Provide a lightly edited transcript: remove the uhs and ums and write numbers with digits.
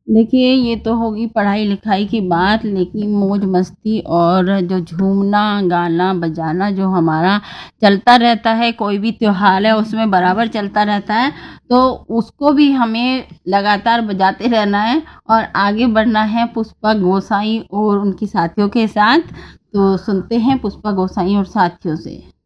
देखिए, ये तो होगी पढ़ाई लिखाई की बात, लेकिन मौज मस्ती और जो झूमना गाना बजाना जो हमारा चलता रहता है, कोई भी त्योहार है उसमें बराबर चलता रहता है, तो उसको भी हमें लगातार बजाते रहना है और आगे बढ़ना है पुष्पा गोसाई और उनकी साथियों के साथ। तो सुनते हैं पुष्पा गोसाई और साथियों से।